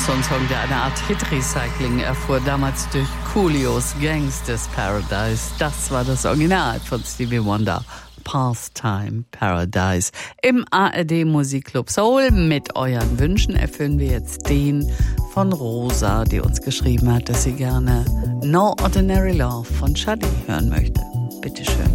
so ein Song, der eine Art Hit-Recycling erfuhr, damals durch Coolios Gangsta's Paradise. Das war das Original von Stevie Wonder. Pastime Paradise. Im ARD Musikclub Soul mit euren Wünschen erfüllen wir jetzt den von Rosa, die uns geschrieben hat, dass sie gerne No Ordinary Love von Shadi hören möchte. Bitteschön.